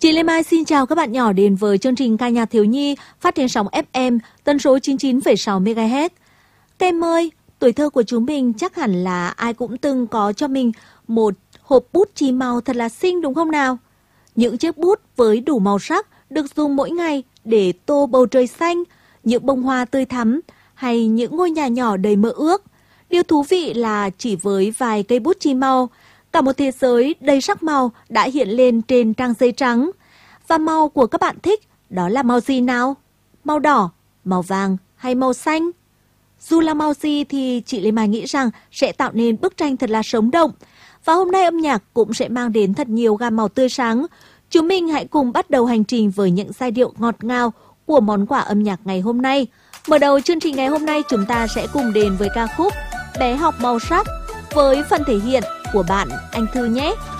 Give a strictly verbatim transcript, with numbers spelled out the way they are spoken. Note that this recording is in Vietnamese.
Chị Lê Mai xin chào các bạn nhỏ đến với chương trình ca nhạc thiếu nhi phát trên sóng ép em tần số chín mươi chín phẩy sáu mê ga héc. Các em ơi, tuổi thơ của chúng mình chắc hẳn là ai cũng từng có cho mình một hộp bút chì màu thật là xinh đúng không nào? Những chiếc bút với đủ màu sắc được dùng mỗi ngày để tô bầu trời xanh, những bông hoa tươi thắm hay những ngôi nhà nhỏ đầy mơ ước. Điều thú vị là chỉ với vài cây bút chì màu, cả một thế giới đầy sắc màu đã hiện lên trên trang giấy trắng. Và màu của các bạn thích đó là màu gì nào? Màu đỏ, màu vàng hay màu xanh? Dù là màu gì thì chị Lê Mai nghĩ rằng sẽ tạo nên bức tranh thật là sống động. Và hôm nay âm nhạc cũng sẽ mang đến thật nhiều gam màu tươi sáng. Chúng mình hãy cùng bắt đầu hành trình với những giai điệu ngọt ngào của món quà âm nhạc ngày hôm nay. Mở đầu chương trình ngày hôm nay chúng ta sẽ cùng đến với ca khúc Bé học màu sắc với phần thể hiện của bạn Anh Thư nhé.